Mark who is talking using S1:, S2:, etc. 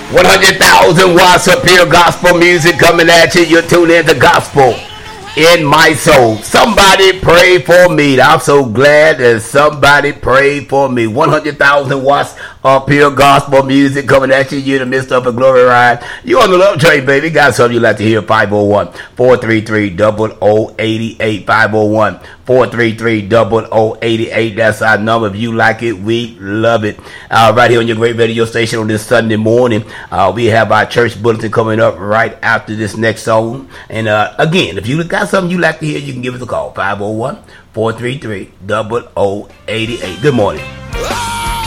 S1: 100,000 watts of pure gospel music coming at you. You're tuned in to Gospel in My Soul. Somebody pray for me. I'm so glad that somebody prayed for me. 100,000 watts of pure gospel music coming at you. You're in the midst of a glory ride. You on the love train, baby. Got something you like to hear. 501-433-0088. 501-433-0088. That's our number. If you like it, we love it. Right here on your great radio station on this Sunday morning. We have our church bulletin coming up right after this next song. And again, if you got something you like to hear, you can give us a call. 501-433-0088. Good morning.